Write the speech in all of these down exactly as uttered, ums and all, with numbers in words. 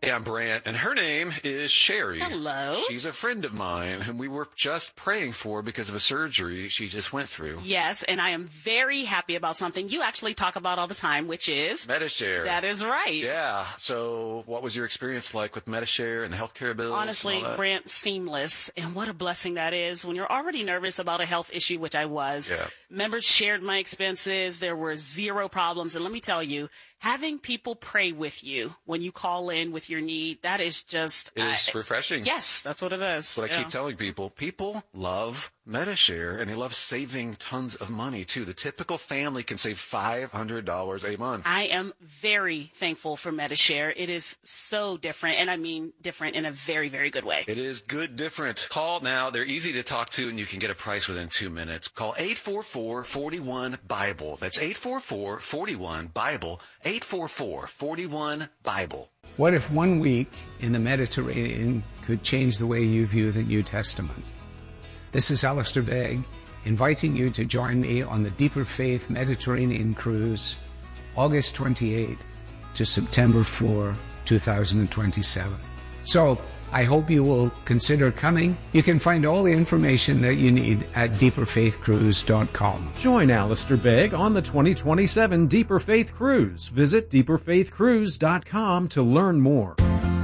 Hey, I'm Brant, and her name is Sherry. Hello. She's a friend of mine, whom we were just praying for because of a surgery she just went through. Yes, and I am very happy about something you actually talk about all the time, which is... Medi-Share. That is right. Yeah. So what was your experience like with Medi-Share and the healthcare bills? Honestly, Brant, seamless. And what a blessing that is when you're already nervous about a health issue, which I was. Yeah. Members shared my expenses. There were zero problems. And let me tell you, having people pray with you when you call in with your need, that is just... It is uh, refreshing. Yes, that's what it is. That's what yeah. I keep telling people. People love Medi-Share, and they love saving tons of money, too. The typical family can save five hundred dollars a month. I am very thankful for Medi-Share. It is so different, and I mean different in a very, very good way. It is good different. Call now. They're easy to talk to, and you can get a price within two minutes. Call eight four four, four one, BIBLE. That's eight four four, four one, BIBLE. eight four four, four one, BIBLE. What if one week in the Mediterranean could change the way you view the New Testament? This is Alistair Begg, inviting you to join me on the Deeper Faith Mediterranean Cruise, August twenty-eighth to September fourth, two thousand twenty-seven. So, I hope you will consider coming. You can find all the information that you need at deeper faith cruise dot com. Join Alistair Begg on the twenty twenty-seven Deeper Faith Cruise. Visit deeper faith cruise dot com to learn more.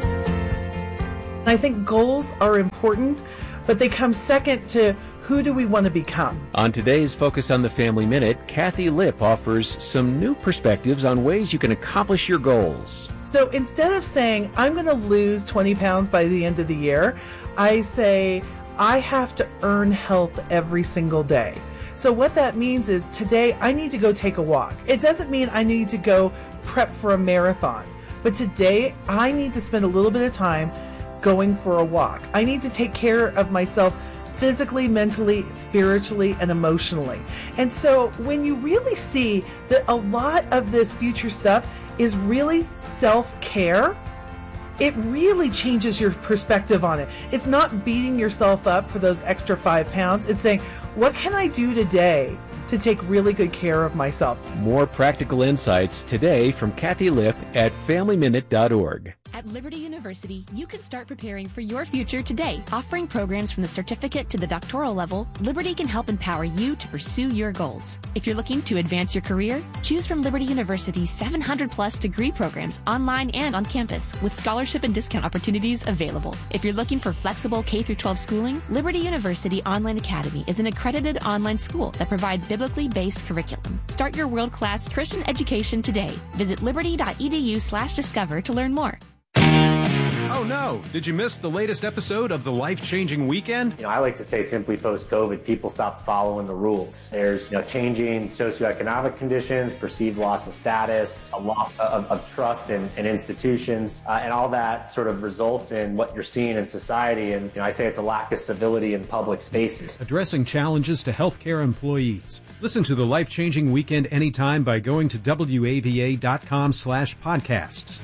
I think goals are important, but they come second to who do we want to become. On today's Focus on the Family Minute, Kathy Lipp offers some new perspectives on ways you can accomplish your goals. So instead of saying, I'm going to lose twenty pounds by the end of the year, I say, I have to earn health every single day. So what that means is today I need to go take a walk. It doesn't mean I need to go prep for a marathon, but today I need to spend a little bit of time going for a walk. I need to take care of myself physically, mentally, spiritually, and emotionally. And so when you really see that a lot of this future stuff is really self-care, it really changes your perspective on it. It's not beating yourself up for those extra five pounds. It's saying, what can I do today to take really good care of myself? More practical insights today from Kathy Lipp at family minute dot org. At Liberty University, you can start preparing for your future today. Offering programs from the certificate to the doctoral level, Liberty can help empower you to pursue your goals. If you're looking to advance your career, choose from Liberty University's seven hundred plus degree programs online and on campus with scholarship and discount opportunities available. If you're looking for flexible K through twelve schooling, Liberty University Online Academy is an accredited online school that provides biblically based curriculum. Start your world-class Christian education today. Visit liberty dot e d u slash discover to learn more. Oh no! Did you miss the latest episode of The Life-Changing Weekend? You know, I like to say simply post-COVID, people stopped following the rules. There's, you know, changing socioeconomic conditions, perceived loss of status, a loss of, of trust in, in institutions, uh, and all that sort of results in what you're seeing in society. And, you know, I say it's a lack of civility in public spaces. Addressing challenges to healthcare employees. Listen to The Life-Changing Weekend anytime by going to W A V A dot com slash podcasts.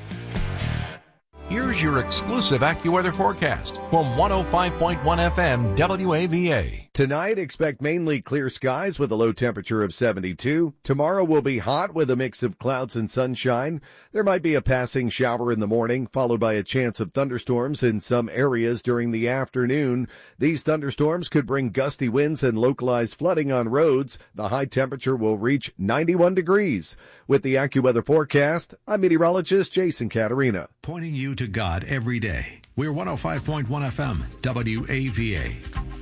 Here's your exclusive AccuWeather forecast from one oh five point one F M W A V A. Tonight, expect mainly clear skies with a low temperature of seventy-two. Tomorrow will be hot with a mix of clouds and sunshine. There might be a passing shower in the morning, followed by a chance of thunderstorms in some areas during the afternoon. These thunderstorms could bring gusty winds and localized flooding on roads. The high temperature will reach ninety-one degrees. With the AccuWeather forecast, I'm meteorologist Jason Caterina. Pointing you to God every day. We're one oh five point one F M, W A V A.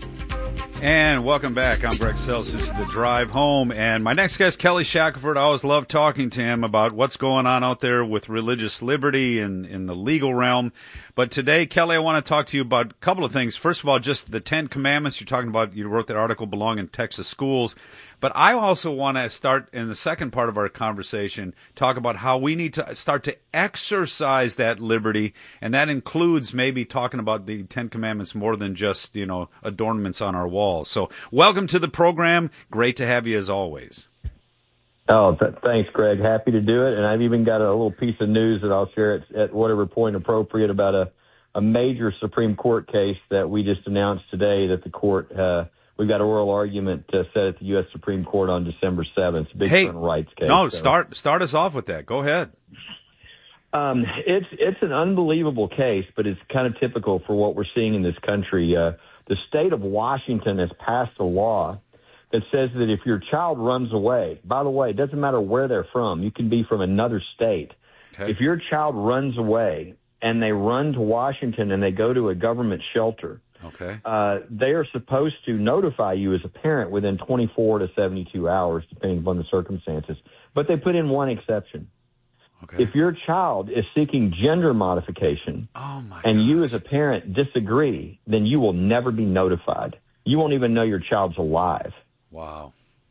And welcome back. I'm Greg Sells. This is The Drive Home. And my next guest, Kelly Shackelford. I always love talking to him about what's going on out there with religious liberty and in the legal realm. But today, Kelly, I want to talk to you about a couple of things. First of all, just the Ten Commandments. You're talking about, you wrote that article, Belong in Texas Schools. But I also want to start in the second part of our conversation, talk about how we need to start to exercise that liberty. And that includes maybe talking about the Ten Commandments more than just, you know, adornments on our walls. So welcome to the program. Great to have you as always. Oh, th- thanks, Greg. Happy to do it. And I've even got a little piece of news that I'll share at, at whatever point appropriate about a, a major Supreme Court case that we just announced today that the court, uh, we've got an oral argument uh, set at the U S Supreme Court on December seventh. Big hey, parental rights case. No, so. start, start us off with that. Go ahead. Um, it's it's an unbelievable case, but it's kind of typical for what we're seeing in this country. Uh, the state of Washington has passed a law that says that if your child runs away, by the way, it doesn't matter where they're from. You can be from another state. Okay. If your child runs away and they run to Washington and they go to a government shelter, okay, uh, they are supposed to notify you as a parent within twenty-four to seventy-two hours, depending upon the circumstances. But they put in one exception. Okay. If your child is seeking gender modification oh my and gosh. you as a parent disagree, then you will never be notified. You won't even know your child's alive. Wow.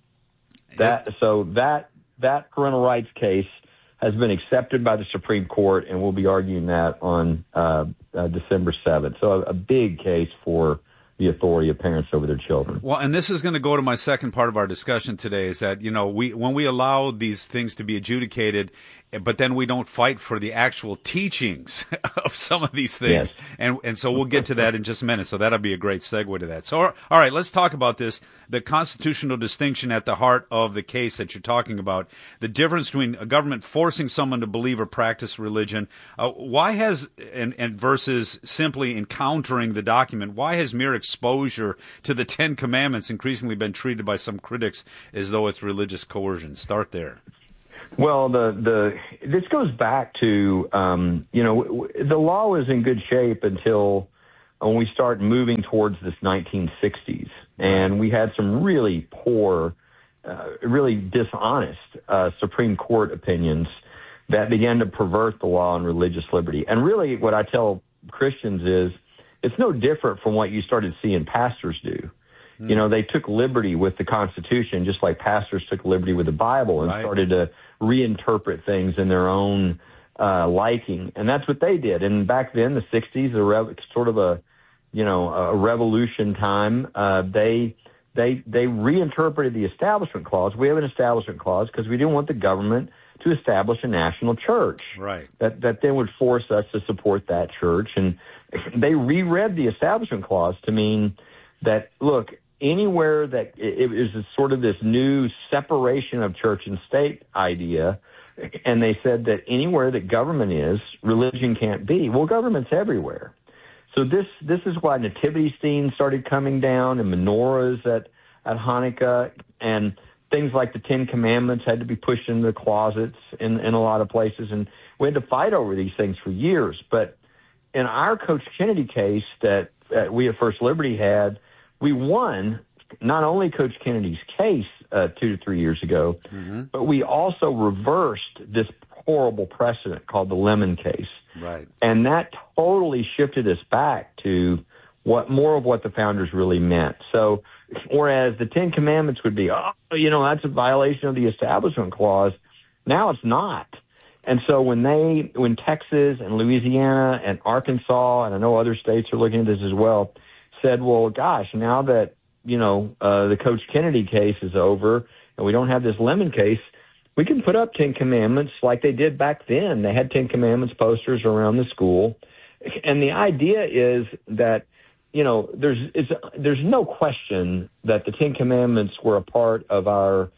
That so that that parental rights case has been accepted by the Supreme Court, and we'll be arguing that on uh, uh, December seventh. So a, a big case for the authority of parents over their children. Well, and this is going to go to my second part of our discussion today, is that, you know, we when we allow these things to be adjudicated, but then we don't fight for the actual teachings of some of these things. Yes. And and so we'll get to that in just a minute. So that'll be a great segue to that. So, all right, let's talk about this, the constitutional distinction at the heart of the case that you're talking about, the difference between a government forcing someone to believe or practice religion. Uh, why has, and, and versus simply encountering the document, why has mere exposure to the Ten Commandments increasingly been treated by some critics as though it's religious coercion? Start there. Well, the the this goes back to, um, you know, w- the law was in good shape until when we start moving towards this nineteen sixties. And we had some really poor, uh, really dishonest uh, Supreme Court opinions that began to pervert the law on religious liberty. And really what I tell Christians is it's no different from what you started seeing pastors do. Mm. You know, they took liberty with the Constitution, just like pastors took liberty with the Bible and right. started to reinterpret things in their own uh, liking. And that's what they did. And back then, the sixties, a rev- sort of a, you know, a revolution time, uh, they they they reinterpreted the Establishment Clause. We have an Establishment Clause because we didn't want the government to establish a national church. Right. That that then would force us to support that church. And they reread the Establishment Clause to mean that, look, anywhere that it is sort of this new separation of church and state idea, and they said that anywhere that government is, religion can't be. Well, government's everywhere. So this this is why nativity scenes started coming down and menorahs at, at Hanukkah, and things like the Ten Commandments had to be pushed into the closets in, in a lot of places. And we had to fight over these things for years. But in our Coach Kennedy case that, that we at First Liberty had, we won not only Coach Kennedy's case uh, two to three years ago, mm-hmm. but we also reversed this horrible precedent called the Lemon case. Right. And that totally shifted us back to what more of what the founders really meant. So whereas the Ten Commandments would be, oh, you know, that's a violation of the Establishment Clause, now it's not. And so when they, when Texas and Louisiana and Arkansas, and I know other states are looking at this as well, said, well, gosh, now that, you know, uh, the Coach Kennedy case is over and we don't have this Lemon case, we can put up Ten Commandments like they did back then. They had Ten Commandments posters around the school. And the idea is that, you know, there's it's, there's no question that the Ten Commandments were a part of our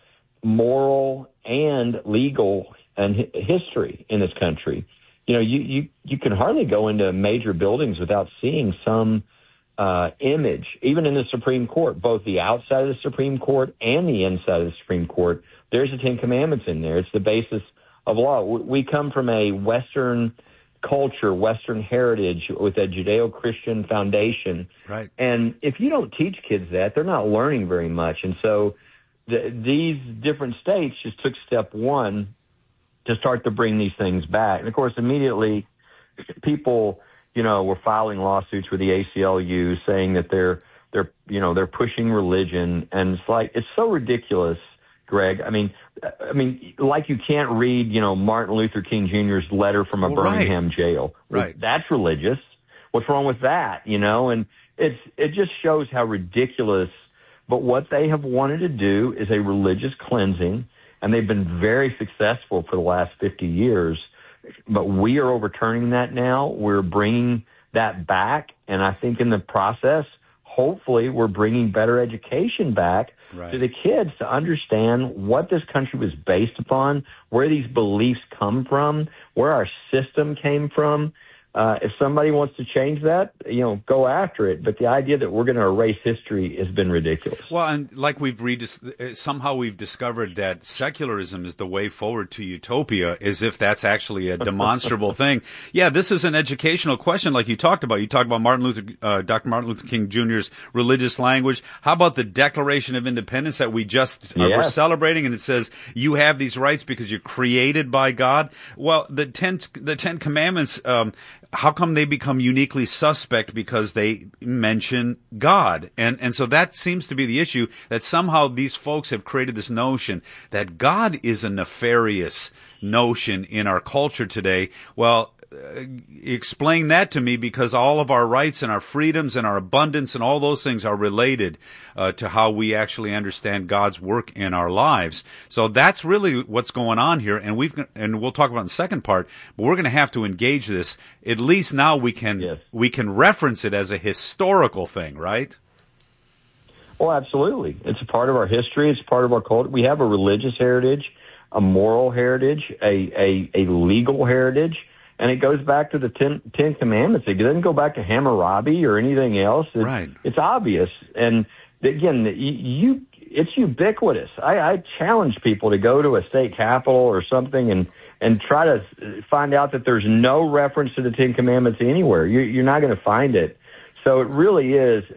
moral and legal and hi- history in this country. You know, you, you, you can hardly go into major buildings without seeing some uh, image, even in the Supreme Court, both the outside of the Supreme Court and the inside of the Supreme Court. There's the Ten Commandments in there. It's the basis of law. We come from a Western culture, Western heritage with a Judeo-Christian foundation. Right. And if you don't teach kids that, they're not learning very much. And so the, these different states just took step one to start to bring these things back. And, of course, immediately people, you know, were filing lawsuits with the A C L U saying that they're, they're, you know, they're pushing religion. And it's like, it's so ridiculous, Greg. I mean, I mean, like you can't read, you know, Martin Luther King Junior's letter from a well, Birmingham right. jail. Right. That's religious. What's wrong with that? You know, and it's, it just shows how ridiculous. But what they have wanted to do is a religious cleansing, and they've been very successful for the last fifty years. But we are overturning that now. We're bringing that back, and I think in the process, hopefully we're bringing better education back right. to the kids to understand what this country was based upon, where these beliefs come from, where our system came from. Uh, if somebody wants to change that, you know, go after it. But the idea that we're going to erase history has been ridiculous. Well, and like we've redis- somehow we've discovered that secularism is the way forward to utopia, as if that's actually a demonstrable thing. Yeah, this is an educational question, like you talked about. You talked about Martin Luther, uh, Doctor Martin Luther King Junior's religious language. How about the Declaration of Independence that we just uh, yes. we're celebrating, and it says you have these rights because you're created by God? Well, the ten the Ten Commandments. Um, How come they become uniquely suspect because they mention God? And and so that seems to be the issue, that somehow these folks have created this notion that God is a nefarious notion in our culture today. Well, uh, explain that to me, because all of our rights and our freedoms and our abundance and all those things are related uh, to how we actually understand God's work in our lives. So that's really what's going on here, and we've and we'll talk about in the second part. But we're going to have to engage this. At least now we can yes. we can reference it as a historical thing, right? Oh, absolutely. It's a part of our history. It's part of our culture. We have a religious heritage, a moral heritage, a a, a legal heritage. And it goes back to the Ten, Ten Commandments. It doesn't go back to Hammurabi or anything else. It's, right. It's obvious. And again, you, it's ubiquitous. I, I challenge people to go to a state capitol or something and, and try to find out that there's no reference to the Ten Commandments anywhere. You, you're not going to find it. So it really is